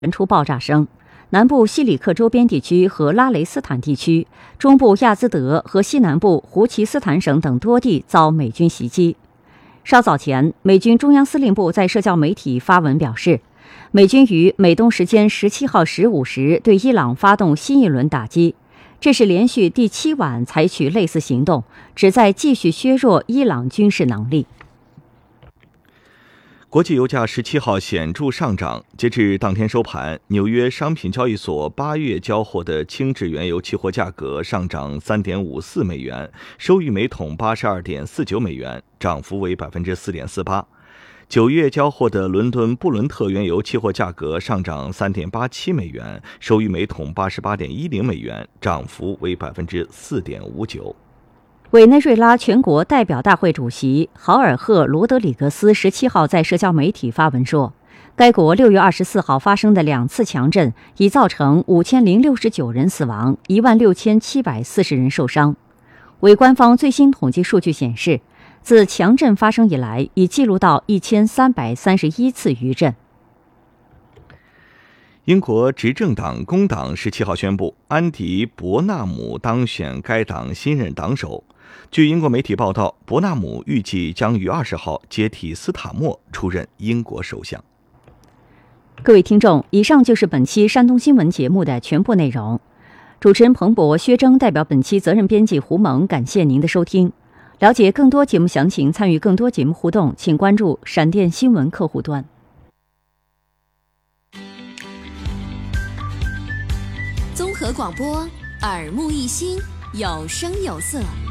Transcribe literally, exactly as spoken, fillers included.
传出爆炸声，南部西里克周边地区和拉雷斯坦地区、中部亚兹德和西南部胡奇斯坦省等多地遭美军袭击。稍早前，美军中央司令部在社交媒体发文表示，美军于美东时间十七号十五时对伊朗发动新一轮打击，这是连续第七晚采取类似行动，旨在继续削弱伊朗军事能力。 国际油价十七号显著上涨，截至当天收盘，纽约商品交易所八月交货的轻质原油期货价格上涨 三点五四美元，收于每桶 八十二点四九美元，涨幅为 百分之四点四八。九月交货的伦敦布伦特原油期货价格上涨 三点八七美元，收于每桶 八十八点一零美元，涨幅为 百分之四点五九。 委内瑞拉全国代表大会主席豪尔赫·罗德里格斯十七号在社交媒体发文说，该国六月二十四号发生的两次强震已造成五千零六十九人死亡，一万六千七百四十人受伤。委官方最新统计数据显示，自强震发生以来，已记录到一千三百三十一次余震。 英国执政党工党十七号宣布，安迪·伯纳姆当选该党新任党首。据英国媒体报道，伯纳姆预计将于二十号接替斯塔默出任英国首相。 各位听众，以上就是本期山东新闻节目的全部内容。主持人彭博、薛征代表本期责任编辑胡蒙，感谢您的收听。了解更多节目详情，参与更多节目互动，请关注闪电新闻客户端。 综合广播，耳目一新，有声有色。